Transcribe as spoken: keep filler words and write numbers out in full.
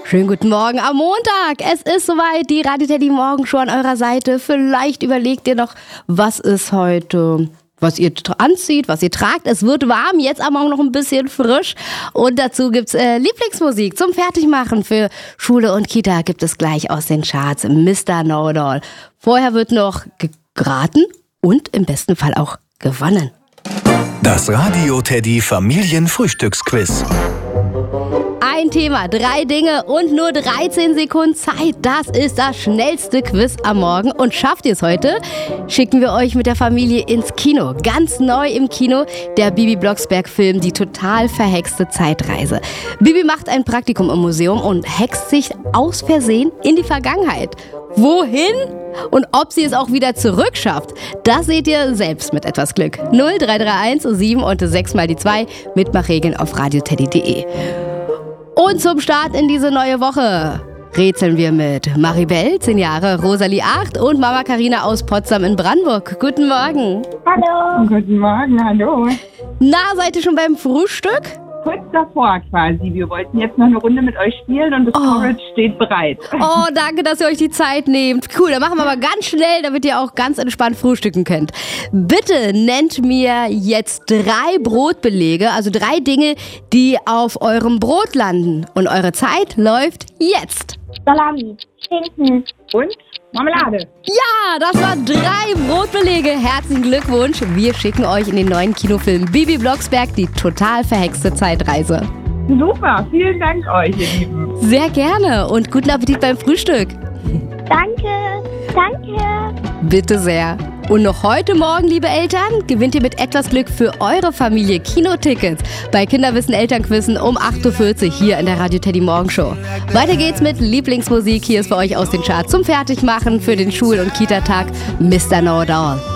Schönen guten Morgen am Montag. Es ist soweit, die Radio Teddy Morgenshow an eurer Seite. Vielleicht überlegt ihr noch, was ist heute, was ihr anzieht, was ihr tragt. Es wird warm, jetzt am Morgen noch ein bisschen frisch. Und dazu gibt's äh, Lieblingsmusik zum Fertigmachen für Schule und Kita. Gibt es gleich aus den Charts Mister Know-it-all. Vorher wird noch geraten und im besten Fall auch gewonnen. Das Radio Teddy Familienfrühstücksquiz. Ein Thema, drei Dinge und nur dreizehn Sekunden Zeit. Das ist das schnellste Quiz am Morgen. Und schafft ihr es heute, schicken wir euch mit der Familie ins Kino. Ganz neu im Kino, der Bibi Blocksberg-Film Die total verhexte Zeitreise. Bibi macht ein Praktikum im Museum und hext sich aus Versehen in die Vergangenheit. Wohin? Und ob sie es auch wieder zurückschafft, das seht ihr selbst mit etwas Glück. null drei drei eins sieben und sechs mal die zwei. Mitmachregeln auf radioteddy punkt de. Und zum Start in diese neue Woche rätseln wir mit Maribel, zehn Jahre, Rosalie, acht und Mama Carina aus Potsdam in Brandenburg. Guten Morgen. Hallo. Guten Morgen, hallo. Na, seid ihr schon beim Frühstück? Kurz davor quasi. Wir wollten jetzt noch eine Runde mit euch spielen und das Oh. Porridge steht bereit. Oh, danke, dass ihr euch die Zeit nehmt. Cool, dann machen wir aber ganz schnell, damit ihr auch ganz entspannt frühstücken könnt. Bitte nennt mir jetzt drei Brotbelege, also drei Dinge, die auf eurem Brot landen. Und eure Zeit läuft jetzt. Salami, Schinken. Und Marmelade. Ja, das waren drei Brotbelege. Herzlichen Glückwunsch. Wir schicken euch in den neuen Kinofilm Bibi Blocksberg, die total verhexte Zeitreise. Super, vielen Dank euch, ihr Lieben. Sehr gerne und guten Appetit beim Frühstück. Danke, danke. Bitte sehr. Und noch heute Morgen, liebe Eltern, gewinnt ihr mit etwas Glück für eure Familie Kinotickets bei Kinderwissen Elternquizzen um acht Uhr vierzig hier in der Radio Teddy Morgenshow. Weiter geht's mit Lieblingsmusik. Hier ist für euch aus den Charts zum Fertigmachen für den Schul- und Kita-Tag Mister Know-it-all.